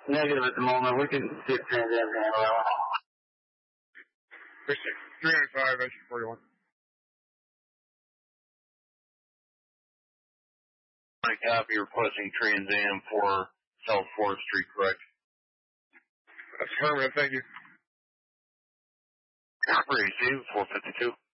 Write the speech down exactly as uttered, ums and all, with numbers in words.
Negative at the moment. We can see if Trans Am can handle that one. three ninety-five, extra forty-one. I copy requesting Trans Am for South fourth Street, correct? Affirmative, thank you. Receive four fifty-two.